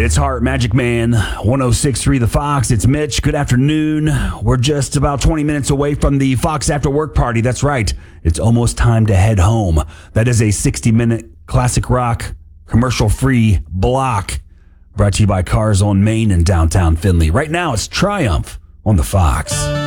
It's Heart Magic Man, 106.3 The Fox. It's Mitch. Good afternoon. We're just about 20 minutes away from the Fox After Work Party. That's right. It's almost time to head home. That is a 60-minute classic rock, commercial-free block brought to you by Cars on Main in downtown Findlay. Right now, it's Triumph on The Fox.